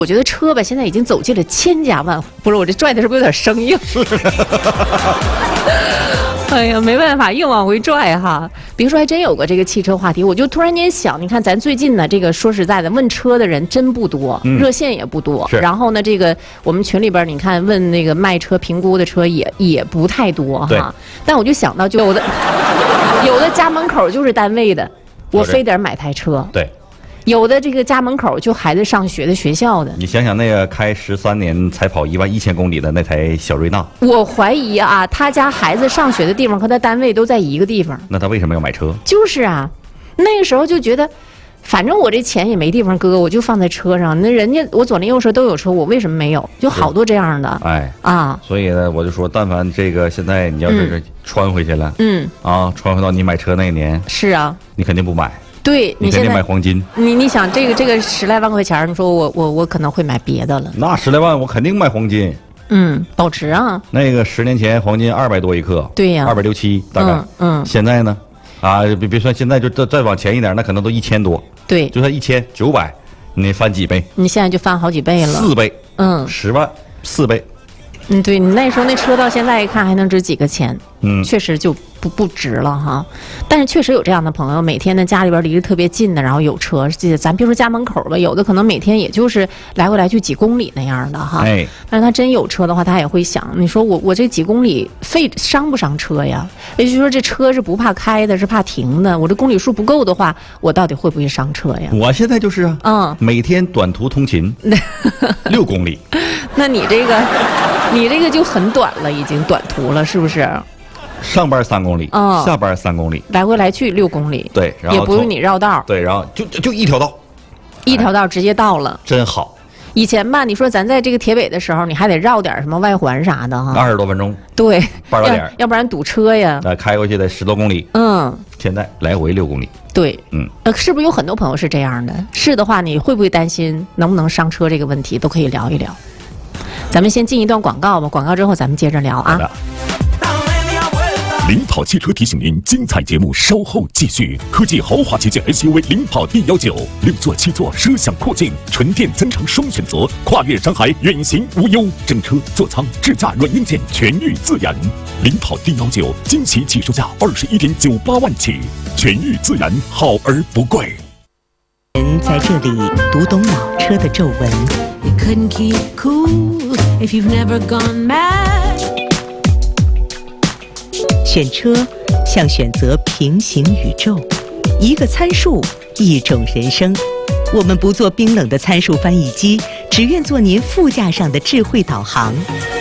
我觉得车吧，现在已经走进了千家万户。不是我这拽的是不是有点生硬？哎呀，没办法，硬往回拽哈。比如说，还真有个这个汽车话题，我就突然间想，你看咱最近呢，这个说实在的，问车的人真不多，热线也不多。然后呢，这个我们群里边，你看问那个卖车评估的车也不太多哈。但我就想到，就有的家门口就是单位的，我非得买台车。 对。 有的这个家门口就孩子上学的学校的， 你想想那个开13年才跑11000公里的那台小瑞纳， 我怀疑啊，他家孩子上学的地方和他单位都在一个地方。 那他为什么要买车？ 就是啊，那个时候就觉得，反正我这钱也没地方搁，我就放在车上。那人家我左邻右舍都有车，我为什么没有？就好多这样的。 哎啊， 所以呢，我就说，但凡这个现在你要是穿回去了，穿回到你买车那一年， 是啊， 你肯定不买。 对， 你肯定买黄金。 你想这个10来万块钱，你说我可能会买别的了。 那10来万我肯定买黄金。 保值啊。 那个10年前黄金200多一克。 对呀 ，260、270大概。现在呢，啊，别算现在，就再往前一点，那可能都1000多。 对， 就算1900，你翻几倍？ 你现在就翻好几倍了。 4倍。10万4倍。 对，你那时候那车到现在一看还能值几个钱？确实就不值了哈。但是确实有这样的朋友，每天呢家里边离得特别近的，然后有车，咱别说家门口吧，有的可能每天也就是来回来去几公里那样的哈。 哎， 但是他真有车的话，他也会想，你说我这几公里伤不伤车呀？也就是说这车是不怕开的，是怕停的。我这公里数不够的话，我到底会不会伤车呀？ 我现在就是啊，每天短途通勤6公里。 那你这个就很短了，已经短途了，是不是？ 上班3公里，下班3公里， 来回来去6公里， 对，然后也不用你绕道， 对，然后就一条道， 一条道直接到了， 真好。 以前吧，你说咱在这个铁北的时候，你还得绕点什么外环啥的哈 ，20多分钟， 对， 半点， 要不然堵车呀。 开过去得10多公里，现在来回6公里， 对，是不是有很多朋友是这样的？是的话，你会不会担心能不能伤车这个问题，都可以聊一聊。咱们先进一段广告吧，广告之后咱们接着聊啊。 领跑汽车提醒您，精彩节目稍后继续。科技豪华旗舰 SUV 领跑 D19，6座7座奢享阔境，纯电增程双选择，跨越山海远行无忧，整车座舱智驾软硬件全域自研。领跑 D19惊喜起售价21.98万起，全域自研，好而不贵。 人在这里读懂老车的皱纹。You couldn't keep cool if you've never gone mad。选车像选择平行宇宙，一个参数，一种人生。我们不做冰冷的参数翻译机，只愿做您副驾上的智慧导航。